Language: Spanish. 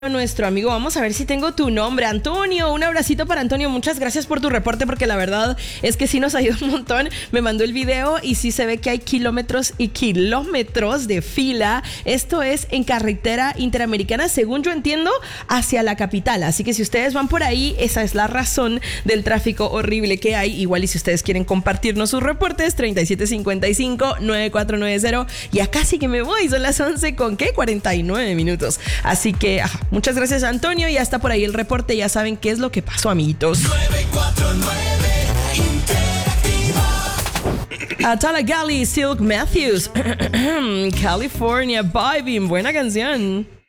Nuestro amigo, vamos a ver si tengo tu nombre. Antonio, un abracito para Antonio. Muchas gracias por tu reporte, porque la verdad es que sí nos ayudó un montón. Me mandó el video y sí se ve que hay kilómetros y kilómetros de fila. Esto es en carretera interamericana, según yo entiendo, hacia la capital. Así que si ustedes van por ahí, esa es la razón del tráfico horrible que hay. Igual y si ustedes quieren compartirnos sus reportes, 3755-9490. Ya casi que me voy, son las 11 con ¿qué? 49 minutos. Así que muchas gracias, Antonio. Ya está por ahí el reporte. Ya saben qué es lo que pasó, amiguitos. 949 Atala Gali, Silk Matthews. California Vibing. Buena canción.